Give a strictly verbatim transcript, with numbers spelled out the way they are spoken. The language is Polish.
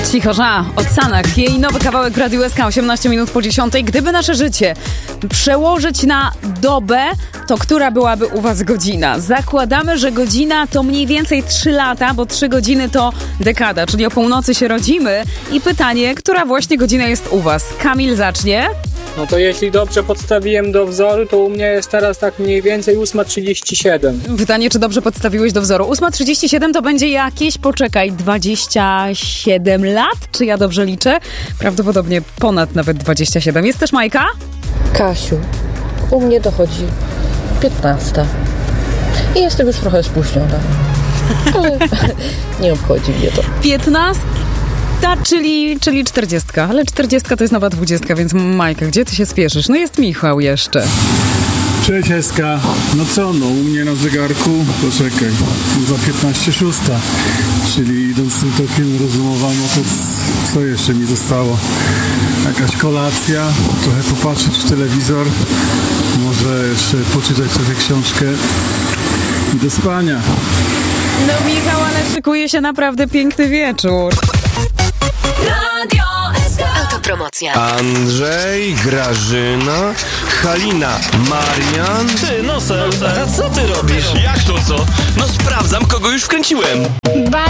Cichorza od Sanak. Jej nowy kawałek Radio S K, osiemnaście minut po dziesiątej. Gdyby nasze życie przełożyć na dobę, to która byłaby u was godzina? Zakładamy, że godzina to mniej więcej trzy lata, bo trzy godziny to dekada, czyli o północy się rodzimy. I pytanie, która właśnie godzina jest u was? Kamil zacznie. No to jeśli dobrze podstawiłem do wzoru, to u mnie jest teraz tak mniej więcej ósma trzydzieści siedem. Pytanie, czy dobrze podstawiłeś do wzoru? ósma trzydzieści siedem to będzie jakieś, poczekaj, dwadzieścia siedem lat? Czy ja dobrze liczę? Prawdopodobnie ponad nawet dwadzieścia siedem. Jest też Majka? Kasiu, u mnie dochodzi piętnasta. I jestem już trochę spóźniona. Ale nie obchodzi mnie to. piętnasta, czyli, czyli czterdziestka. Ale czterdziestka to jest nowa dwudziestka, więc Majka, gdzie ty się spieszysz? No jest Michał jeszcze. Cześć Eska. No co, no u mnie na zegarku, poczekaj, za piętnaście szósta. Czyli idąc tym tokiem rozumowania, to co jeszcze mi zostało? Jakaś kolacja, trochę popatrzeć w telewizor, może jeszcze poczytać sobie książkę i do spania. No Michał, ale szykuje się naprawdę piękny wieczór. Radio S K. Autopromocja. Andrzej, Grażyna, Halina, Marian. Ty, nosem, a co ty robisz? Jak to co? No sprawdzam, kogo już wkręciłem. Bye.